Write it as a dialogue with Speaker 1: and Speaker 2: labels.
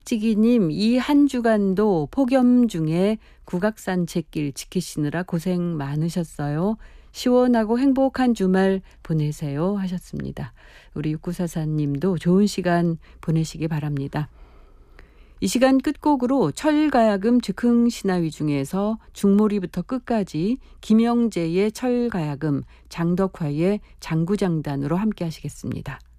Speaker 1: 찌기님, 이 한 주간도 폭염 중에 국악산책길 지키시느라 고생 많으셨어요. 시원하고 행복한 주말 보내세요 하셨습니다. 우리 6944님도 좋은 시간 보내시기 바랍니다. 이 시간 끝곡으로 철가야금 즉흥신화위 중에서 중모리부터 끝까지 김영재의 철가야금, 장덕화의 장구장단으로 함께 하시겠습니다.